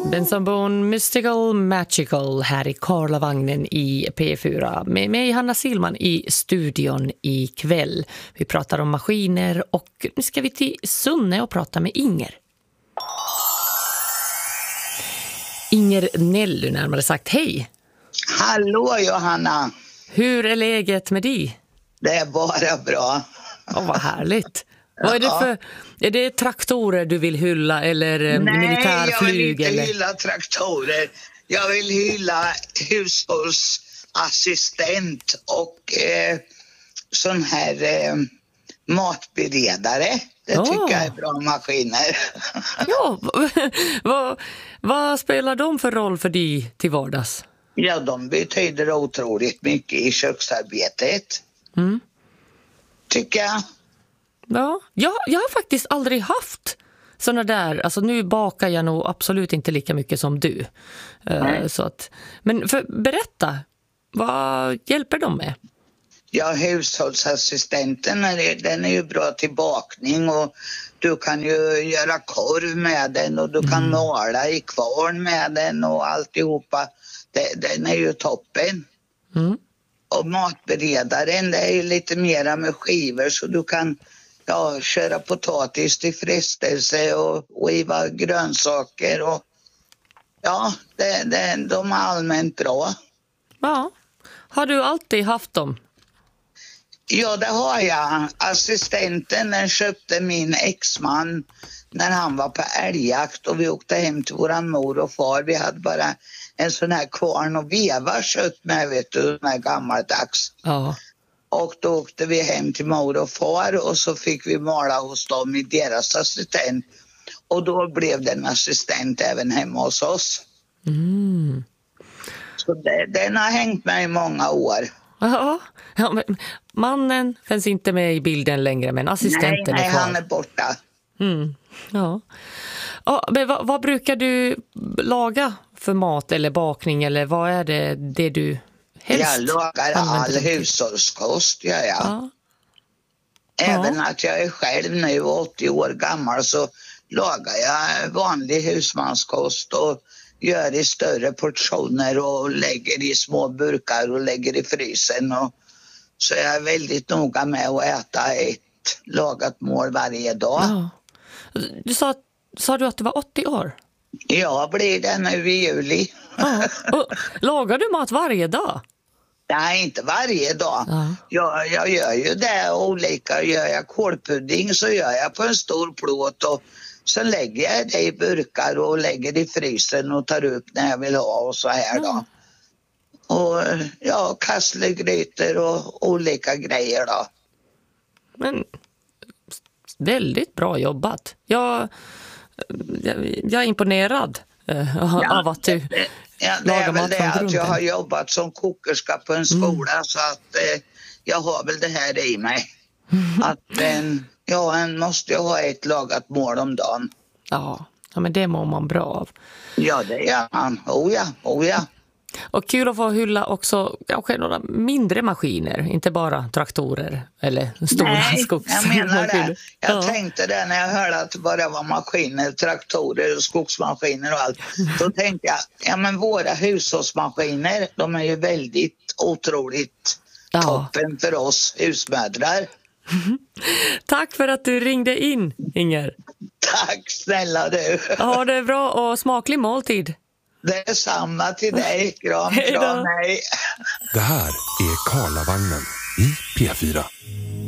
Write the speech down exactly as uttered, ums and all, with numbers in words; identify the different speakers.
Speaker 1: Benson Boone, Mystical Magical här i Karlavagnen i P fyra. Med mig Hanna Silman i studion ikväll. Vi pratar om maskiner och nu ska vi till Sunne och prata med Inger. Inger Nellu närmare sagt, hej!
Speaker 2: Hallå Johanna!
Speaker 1: Hur är läget med dig?
Speaker 2: Det är bara bra.
Speaker 1: Åh, vad härligt! Vad är det för, är det traktorer du vill hylla eller
Speaker 2: Nej,
Speaker 1: militärflyg?
Speaker 2: Nej, jag vill inte
Speaker 1: eller?
Speaker 2: hylla traktorer. Jag vill hylla hushållsassistent och eh, sån här eh, matberedare. Det
Speaker 1: Oh.
Speaker 2: tycker jag är bra maskiner.
Speaker 1: Ja, vad, vad spelar de för roll för dig till vardags?
Speaker 2: Ja, de betyder otroligt mycket i köksarbetet.
Speaker 1: Mm.
Speaker 2: Tycker jag.
Speaker 1: Ja, jag, jag har faktiskt aldrig haft såna där, alltså nu bakar jag nog absolut inte lika mycket som du. Uh, så att, men för, berätta, vad hjälper de med?
Speaker 2: Ja, hushållsassistenten är, den är ju bra till bakning och du kan ju göra korv med den och du kan
Speaker 1: Mm.
Speaker 2: måla i kvarn med den och alltihopa. Det, den är ju toppen.
Speaker 1: Mm.
Speaker 2: Och matberedaren, det är ju lite mera med skivor så du kan ja, köra potatis till frestelse och skiva grönsaker och ja, det, det, de är allmänt bra.
Speaker 1: Ja, har du alltid haft dem?
Speaker 2: Ja, det har jag. Assistenten den köpte min exman när han var på älgjakt och vi åkte hem till våran mor och far. Vi hade bara en sån här kvarn och veva kött med, vet du, med gammaldags.
Speaker 1: Ja.
Speaker 2: Och då åkte vi hem till mor och far och så fick vi måla hos dem i deras assistent. Och då blev det en assistent även hemma hos oss.
Speaker 1: Mm.
Speaker 2: Så det, den har hängt med i många år.
Speaker 1: Ja, ja, men mannen finns inte med i bilden längre, men assistenten
Speaker 2: nej, nej,
Speaker 1: är kvar.
Speaker 2: han är borta.
Speaker 1: Mm. Ja. Ja, men vad, vad brukar du laga för mat eller bakning eller vad är det, det du helst
Speaker 2: Jag lagar all hushållskost, gör jag.
Speaker 1: Ja.
Speaker 2: Även
Speaker 1: Ja.
Speaker 2: att jag är själv nu åttio år gammal så lagar jag vanlig husmanskost och gör i större portioner och lägger i små burkar och lägger i frysen. Och så jag är väldigt noga med att äta ett lagat mål varje dag.
Speaker 1: Ja. Du sa, sa du att du var åttio år?
Speaker 2: Jag blir det nu i juli.
Speaker 1: Ja. Och lagar du mat varje dag?
Speaker 2: Nej, inte varje dag.
Speaker 1: Ja.
Speaker 2: Jag, jag gör ju det olika. Gör jag kålpudding så gör jag på en stor plåt och sen lägger jag det i burkar och lägger i frysen och tar upp när jag vill ha och så här då. Och ja, kasslegrytor och olika grejer då.
Speaker 1: Men väldigt bra jobbat. Jag, jag, jag är imponerad eh,
Speaker 2: Ja,
Speaker 1: av att du
Speaker 2: det, ja, det
Speaker 1: lagar
Speaker 2: är väl
Speaker 1: mat
Speaker 2: det
Speaker 1: från
Speaker 2: att
Speaker 1: grunden.
Speaker 2: jag har jobbat som kokerska på en skola så att eh, jag har väl det här i mig. Att eh, ja, en måste ju ha ett lagat mål om dagen.
Speaker 1: Ja, ja, men det mår man bra av.
Speaker 2: Ja, det gör man. Oh ja, oh ja.
Speaker 1: Och kul att få hylla också kanske några mindre maskiner, inte bara traktorer eller stora
Speaker 2: Nej,
Speaker 1: skogsmaskiner.
Speaker 2: jag menar det. Jag
Speaker 1: Ja.
Speaker 2: tänkte det när jag hörde att det bara var maskiner, traktorer och skogsmaskiner och allt. Då tänkte jag, ja men våra hushållsmaskiner, de är ju väldigt otroligt
Speaker 1: Ja.
Speaker 2: toppen för oss husmödrar.
Speaker 1: Tack för att du ringde in, Inger.
Speaker 2: Tack snälla du.
Speaker 1: Ha det bra och smaklig måltid.
Speaker 2: Det är samma till dig. Kram,
Speaker 1: Hej då.
Speaker 2: kram, hej.
Speaker 3: Det här är Karlavagnen i P fyra.